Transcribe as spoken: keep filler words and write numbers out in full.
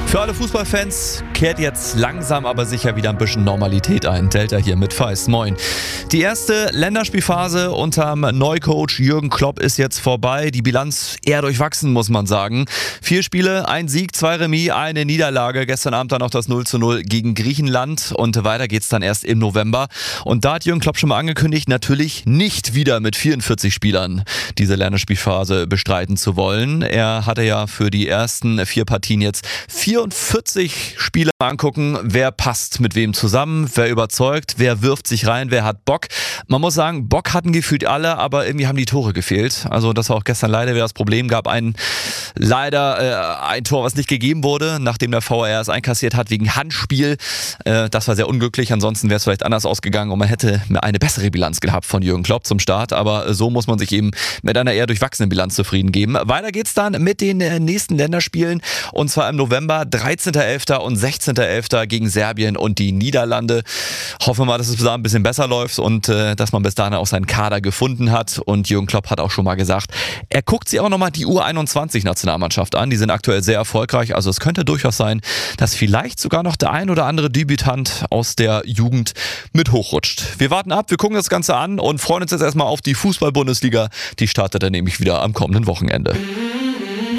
Für alle Fußballfans kehrt jetzt langsam aber sicher wieder ein bisschen Normalität ein. Delta hier mit Feist. Moin. Die erste Länderspielphase unterm Neucoach Jürgen Klopp ist jetzt vorbei. Die Bilanz eher durchwachsen, muss man sagen. Vier Spiele, ein Sieg, zwei Remis, eine Niederlage. Gestern Abend dann noch das null zu null gegen Griechenland. Und weiter geht's dann erst im November. Und da hat Jürgen Klopp schon mal angekündigt, natürlich nicht wieder mit vierundvierzig Spielern diese Länderspielphase bestreiten zu wollen. Er hatte ja für die ersten vier Partien jetzt vierundvierzig Spiele angucken, wer passt mit wem zusammen, wer überzeugt, wer wirft sich rein, wer hat Bock. Man muss sagen, Bock hatten gefühlt alle, aber irgendwie haben die Tore gefehlt. Also das war auch gestern leider wieder das Problem. Gab ein, leider äh, ein Tor, was nicht gegeben wurde, nachdem der V A R es einkassiert hat wegen Handspiel. Äh, das war sehr unglücklich, ansonsten wäre es vielleicht anders ausgegangen und man hätte eine bessere Bilanz gehabt von Jürgen Klopp zum Start. Aber so muss man sich eben mit einer eher durchwachsenen Bilanz zufrieden geben. Weiter geht's dann mit den nächsten Länderspielen und zwar im November, dreizehnter elfter und sechzehnter elfter gegen Serbien und die Niederlande. Hoffen wir mal, dass es bis dahin ein bisschen besser läuft und äh, dass man bis dahin auch seinen Kader gefunden hat. Und Jürgen Klopp hat auch schon mal gesagt, er guckt sich auch nochmal die U einundzwanzig-Nationalmannschaft an. Die sind aktuell sehr erfolgreich. Also es könnte durchaus sein, dass vielleicht sogar noch der ein oder andere Debütant aus der Jugend mit hochrutscht. Wir warten ab, wir gucken das Ganze an und freuen uns jetzt erstmal auf die Fußball-Bundesliga. Die startet dann nämlich wieder am kommenden Wochenende.